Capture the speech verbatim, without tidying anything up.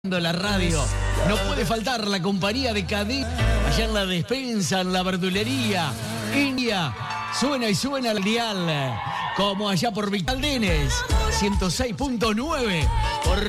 La radio, no puede faltar la compañía de Cadí, allá en la despensa, en la verdulería, India, suena y suena el dial, como allá por Vicaldenes, ciento seis punto nueve, por